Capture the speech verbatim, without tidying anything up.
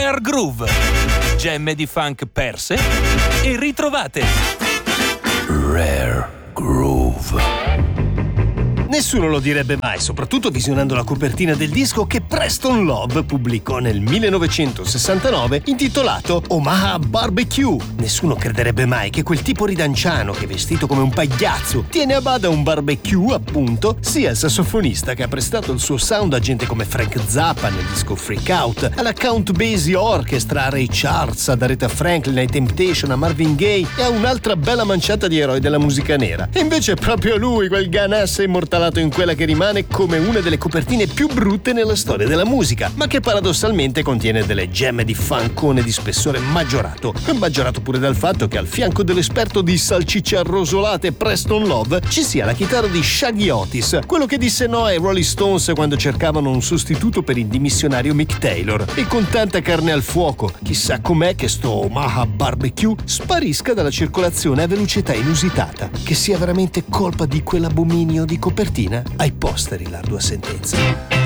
Rare Groove. Gemme di funk perse e ritrovate. Rare Groove. Nessuno lo direbbe mai, soprattutto visionando la copertina del disco che Preston Love pubblicò nel millenovecentosessantanove intitolato Omaha Barbecue. Nessuno crederebbe mai che quel tipo ridanciano che vestito come un pagliazzo tiene a bada un barbecue, appunto, sia il sassofonista che ha prestato il suo sound a gente come Frank Zappa nel disco Freak Out, alla Count Basie Orchestra, a Ray Charles, ad Aretha Franklin, ai Temptation, a Marvin Gaye e a un'altra bella manciata di eroi della musica nera. E invece è proprio lui, quel Ganassa immortalato in quella che rimane come una delle copertine più brutte nella storia della musica, ma che paradossalmente contiene delle gemme di funkone di spessore maggiorato, maggiorato pure dal fatto che al fianco dell'esperto di salsicce arrosolate Preston Love ci sia la chitarra di Shaggy Otis, quello che disse no ai Rolling Stones quando cercavano un sostituto per il dimissionario Mick Taylor. E con tanta carne al fuoco, chissà com'è che sto Omaha Barbecue sparisca dalla circolazione a velocità inusitata, che sia veramente colpa di quell'abominio di copertina ai posteri l'ardua sentenza.